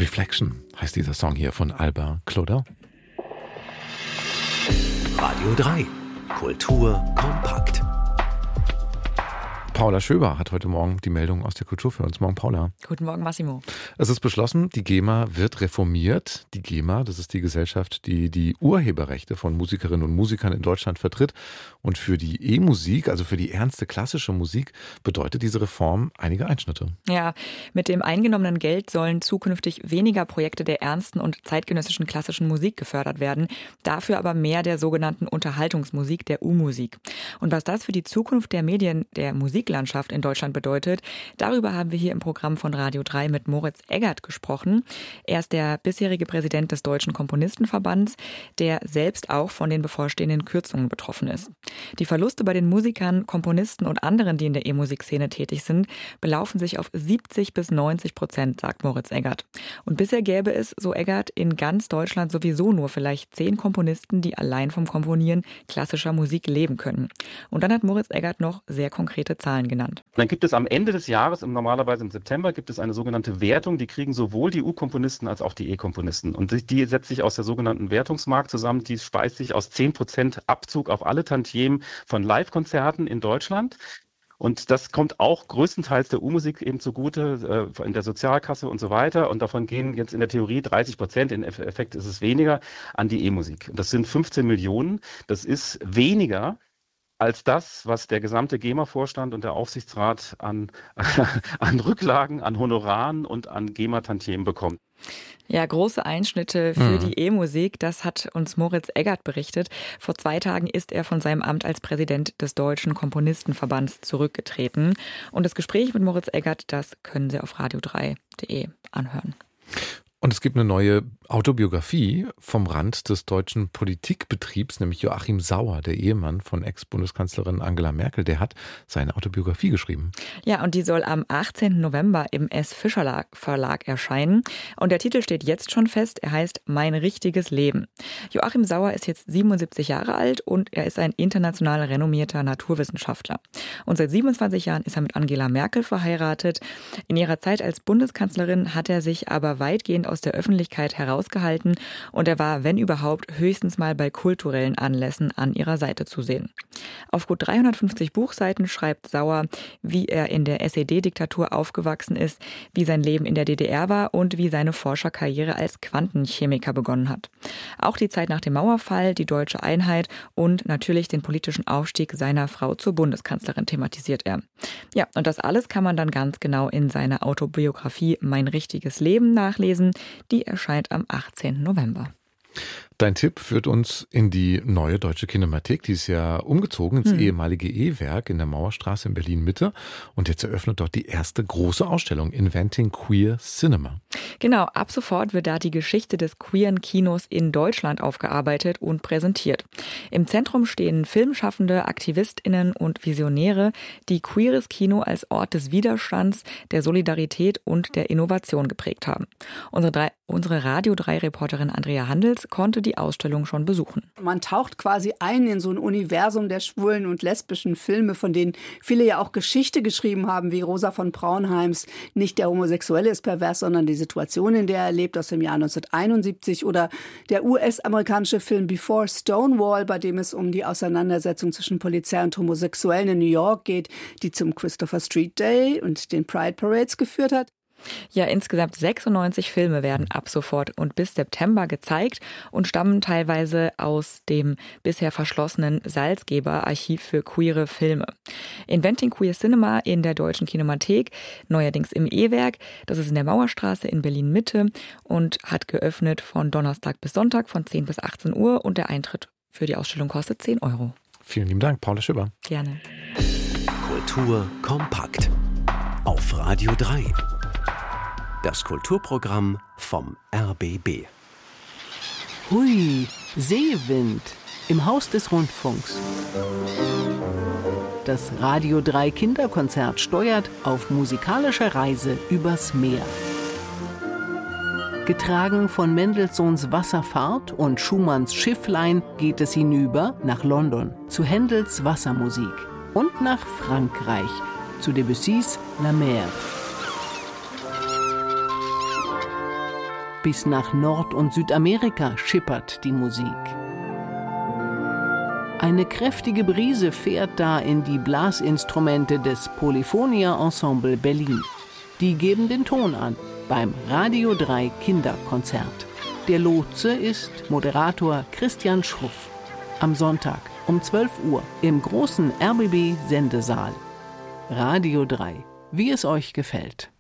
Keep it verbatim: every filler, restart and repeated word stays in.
Reflection heißt dieser Song hier von Alba Claudel. Radio drei. Kultur kompakt. Paula Schöber hat heute Morgen die Meldung aus der Kultur für uns. Morgen, Paula. Guten Morgen, Massimo. Es ist beschlossen, die GEMA wird reformiert. Die GEMA, das ist die Gesellschaft, die die Urheberrechte von Musikerinnen und Musikern in Deutschland vertritt. Und für die E-Musik, also für die ernste klassische Musik, bedeutet diese Reform einige Einschnitte. Ja, mit dem eingenommenen Geld sollen zukünftig weniger Projekte der ernsten und zeitgenössischen klassischen Musik gefördert werden, dafür aber mehr der sogenannten Unterhaltungsmusik, der U-Musik. Und was das für die Zukunft der Medien, der Musiklandschaft in Deutschland bedeutet, darüber haben wir hier im Programm von Radio drei mit Moritz Eggert gesprochen. Er ist der bisherige Präsident des Deutschen Komponistenverbands, der selbst auch von den bevorstehenden Kürzungen betroffen ist. Die Verluste bei den Musikern, Komponisten und anderen, die in der E-Musikszene tätig sind, belaufen sich auf siebzig bis neunzig Prozent, sagt Moritz Eggert. Und bisher gäbe es, so Eggert, in ganz Deutschland sowieso nur vielleicht zehn Komponisten, die allein vom Komponieren klassischer Musik leben können. Und dann hat Moritz Eggert noch sehr konkrete Zahlen genannt. Dann gibt es am Ende des Jahres, normalerweise im September, gibt es eine sogenannte Wertung. Die kriegen sowohl die U-Komponisten als auch die E-Komponisten. Und die setzt sich aus der sogenannten Wertungsmark zusammen. Die speist sich aus zehn Prozent Abzug auf alle Tantiemen von Live-Konzerten in Deutschland. Und das kommt auch größtenteils der U-Musik eben zugute, äh, in der Sozialkasse und so weiter. Und davon gehen jetzt in der Theorie dreißig Prozent, im Effekt ist es weniger, an die E-Musik. Das sind fünfzehn Millionen. Das ist weniger als das, was der gesamte GEMA-Vorstand und der Aufsichtsrat an, an Rücklagen, an Honoraren und an GEMA-Tantiemen bekommt. Ja, große Einschnitte für mhm. die E-Musik, das hat uns Moritz Eggert berichtet. Vor zwei Tagen ist er von seinem Amt als Präsident des Deutschen Komponistenverbands zurückgetreten. Und das Gespräch mit Moritz Eggert, das können Sie auf radio drei punkt de anhören. Und es gibt eine neue Autobiografie vom Rand des deutschen Politikbetriebs, nämlich Joachim Sauer, der Ehemann von Ex-Bundeskanzlerin Angela Merkel, der hat seine Autobiografie geschrieben. Ja, und die soll am achtzehnten November im S. Fischer Verlag erscheinen. Und der Titel steht jetzt schon fest, er heißt Mein richtiges Leben. Joachim Sauer ist jetzt siebenundsiebzig Jahre alt und er ist ein international renommierter Naturwissenschaftler. Und seit siebenundzwanzig Jahren ist er mit Angela Merkel verheiratet. In ihrer Zeit als Bundeskanzlerin hat er sich aber weitgehend aus der Öffentlichkeit herausgehalten und er war, wenn überhaupt, höchstens mal bei kulturellen Anlässen an ihrer Seite zu sehen. Auf gut dreihundertfünfzig Buchseiten schreibt Sauer, wie er in der S E D-Diktatur aufgewachsen ist, wie sein Leben in der D D R war und wie seine Forscherkarriere als Quantenchemiker begonnen hat. Auch die Zeit nach dem Mauerfall, die deutsche Einheit und natürlich den politischen Aufstieg seiner Frau zur Bundeskanzlerin thematisiert er. Ja, und das alles kann man dann ganz genau in seiner Autobiografie Mein richtiges Leben nachlesen. Die erscheint am achtzehnten November. Dein Tipp führt uns in die neue Deutsche Kinemathek. Die ist ja umgezogen ins hm. ehemalige E-Werk in der Mauerstraße in Berlin-Mitte. Und jetzt eröffnet dort die erste große Ausstellung Inventing Queer Cinema. Genau, ab sofort wird da die Geschichte des queeren Kinos in Deutschland aufgearbeitet und präsentiert. Im Zentrum stehen Filmschaffende, AktivistInnen und Visionäre, die queeres Kino als Ort des Widerstands, der Solidarität und der Innovation geprägt haben. Unsere, drei, unsere Radio drei Reporterin Andrea Handels konnte die Ausstellung schon besuchen. Man taucht quasi ein in so ein Universum der schwulen und lesbischen Filme, von denen viele ja auch Geschichte geschrieben haben, wie Rosa von Braunheims Nicht der Homosexuelle ist pervers, sondern die Situation, in der er lebt, aus dem Jahr neunzehnhunderteinundsiebzig. Oder der U S-amerikanische Film Before Stonewall, bei dem es um die Auseinandersetzung zwischen Polizei und Homosexuellen in New York geht, die zum Christopher Street Day und den Pride Parades geführt hat. Ja, insgesamt sechsundneunzig Filme werden ab sofort und bis September gezeigt und stammen teilweise aus dem bisher verschlossenen Salzgeber-Archiv für queere Filme. Inventing Queer Cinema in der Deutschen Kinemathek, neuerdings im E-Werk. Das ist in der Mauerstraße in Berlin-Mitte und hat geöffnet von Donnerstag bis Sonntag von zehn bis achtzehn Uhr und der Eintritt für die Ausstellung kostet zehn Euro. Vielen lieben Dank, Paula Schöber. Gerne. Kultur kompakt auf Radio drei. Das Kulturprogramm vom R B B. Hui, Seewind im Haus des Rundfunks. Das Radio drei Kinderkonzert steuert auf musikalische Reise übers Meer. Getragen von Mendelssohns Wasserfahrt und Schumanns Schifflein geht es hinüber nach London zu Händels Wassermusik und nach Frankreich zu Debussys La Mer. Bis nach Nord- und Südamerika schippert die Musik. Eine kräftige Brise fährt da in die Blasinstrumente des Polyphonia Ensemble Berlin. Die geben den Ton an beim Radio drei Kinderkonzert. Der Lotse ist Moderator Christian Schruff. Am Sonntag um zwölf Uhr im großen R B B-Sendesaal. Radio drei, wie es euch gefällt.